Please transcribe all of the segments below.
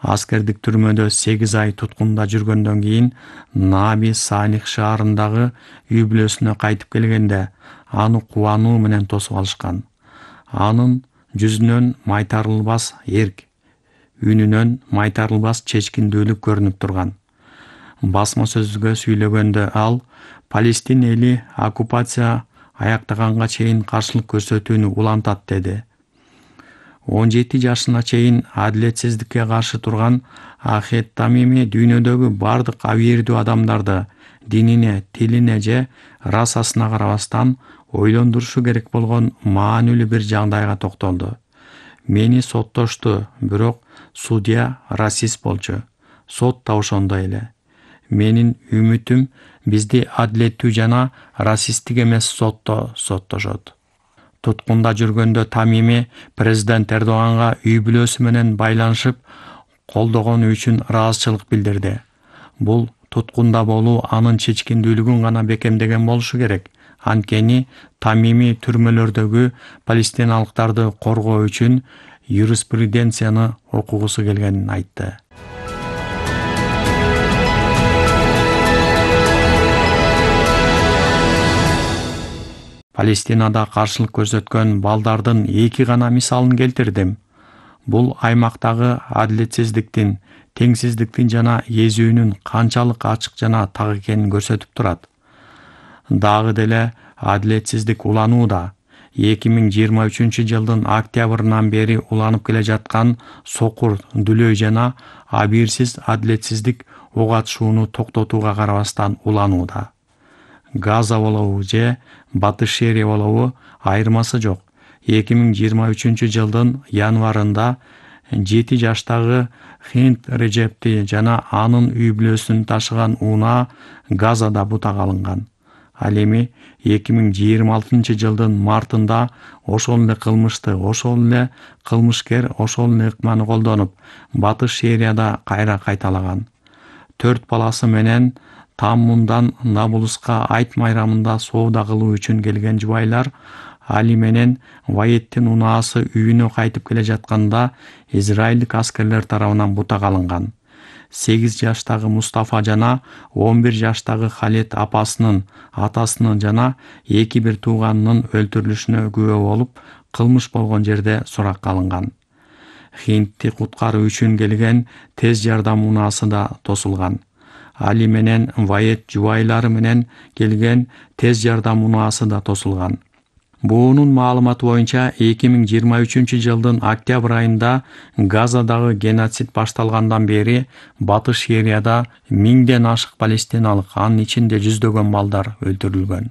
Аскердик түрмөдө 8 ай туткунда жүргөндөн кийин Наби Салих шаарындагы үй бүлөсүнө кайтып келгенде аны кубануу менен тосуп алышкан. Анын жүзүнөн майтарылбас эрк, үнүнөн майтарылбас чечкиндүүлүк көрүнүп турган. Басма сөзгө сүйлөгөндө ал Палестин эли оккупация аяктаганга чейин каршылык көрсөтүүнү улантат деди. 17 жашына чейин адилетсиздикке каршы турган Ахед Тамими дүйнөдөгү бардык абийирдүү адамдарды динине, тилине же расасына карабастан ойлондурушу керек болгон маанилүү бир жагдайга токтолду. Мени соттошту, бирок судья расист болчу. Сот да ошондой эле. Менин үмүтүм бизди адилеттүү жана расисттик эмес сотто соттошот. Туткунда жүргөндө Тамими президент Эрдоганга үй бүлөсү менен байланышып колдогону үчүн ыраазычылык билдирди. Бул туткунда болуу анын чечкиндүүлүгүн гана бекемдеген болушу керек. Анткени Тамими түрмөлөрдөгү палестиналыктарды коргоо үчүн юриспруденцияны окугусу келгенин айтты. Палестинада каршылык көрсөткөн балдардын 2 гана мисалын келтирдим. Бул аймактагы адилетсиздиктин, теңсиздиктин жана эзүүнүн канчалык ачык жана так экенин көрсөтүп турат. Дагы деле адилетсиздик уланууда. 2023 жылдын октябрынан бери уланып келе жаткан сокур, дүлөй жана абийирсиз адилетсиздик ок атышууну токтотууга карабастан уланууда. Газа болобу же Батыш Шерия болобу айырмасы жок. 2023 жылдын январында 7 жаштагы Хинд Режепти жана анын үй бүлөсүн ташыган унаа Газада бутак алынган. Ал эми 2026 жылдын мартында ошол эле кылмышты, ошол эле кылмышкер ошол эле ыкманы колдонуп, Батыш Шерияда кайра кайталаган. 4 баласы менен Таммундан Набулуска айт майрамында соода кылуу үчүн келген жубайлар Али менен Ваеттин унаасы үйүнө кайтып келе жатканда израилдик аскерлер тарабынан бутак алынган. 8 жаштагы Мустафа жана 11 жаштагы Халет апасынын, атасынын жана 2 тууганынын өлтүрүлүшүнө күбө болуп, кылмыш болгон жерде суракка алынган. Хиндти куткаруу үчүн келген тез жардам унаасы да тосулган. Али менен Вает жубайлары менен келген тез жардам унаасы да тосулган. Буунун маалыматы боюнча 2023 жылдын октябрь айында Газадагы геноцид башталгандан бери Батыш Шерияда 1000ден ашык палестиналык, анын ичинде жүздөгөн балдар өлтүрүлгөн.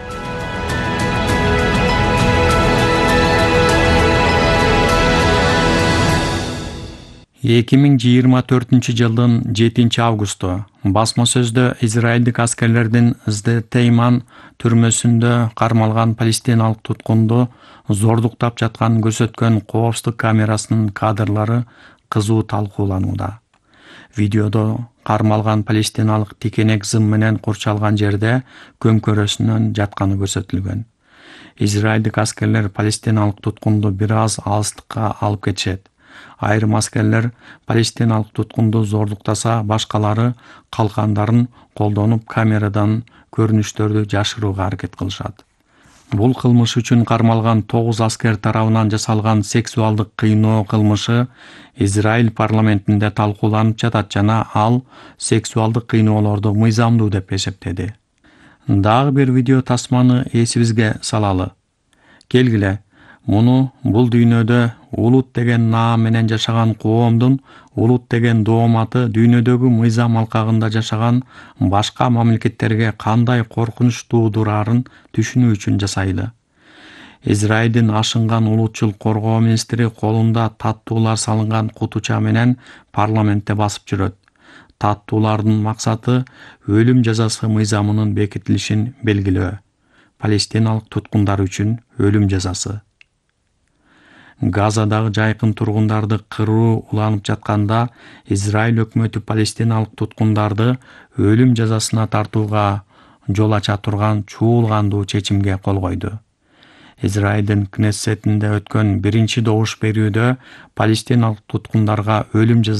Эки миң жыйырма төртүнчү жылдын 7 августу басма сөздө израилдик аскерлердин Здетейман түрмөсүндө кармалган палестиналык туткунду зордуктап жатканын көрсөткөн коопсуздук камерасынын кадрлары кызуу талкууланууда. Видеодо кармалган палестиналык тикенек зым менен курчалган жерде көмкөрөсүнөн жатканы көрсөтүлгөн. Израилдик аскерлер палестиналык туткунду бир аз алыстыкка алып кетишет. Айрым аскерлер палестиналык туткунду зордуктаса, башкалары калкандарын колдонуп камерадан көрүнүштөрдү жашырууга аракет кылышат. Бул кылмыш үчүн кармалган 9 аскер тарабынан жасалган сексуалдык кыйноо кылмышы Израиль парламентинде талкууланып жатат жана ал сексуалдык кыйноолорду мыйзамдуу деп эсептеди. Дагы бир видео тасманы эсибизге салалы. Келгиле, муну бул дүйнөдө улут деген наам менен жашаган коомдун улут деген дооматы дүйнөдөгү мыйзам алкагында жашаган башка мамлекеттерге кандай коркунуч туудурарын түшүнүү үчүн жасайлы. Израилдин ашынган улутчул коргоо министри колунда таттуулар салынган кутуча менен парламентте басып жүрөт. Таттуулардын максаты өлүм жазасы мыйзамынын бекитилишин белгилөө. Палестиналык туткундар үчүн өлүм жазасы. Газадагы жайкын тургундарды кыруу уланып жатканда Израиль өкмөтү палестиналык туткундарды өлүм жазасына тартууга жол ача турган чуулгандуу чечимге кол койду. Израилдин Кнессетинде өткөн биринчи добуш берүүдө палестиналык туткундарга өлүм жазасы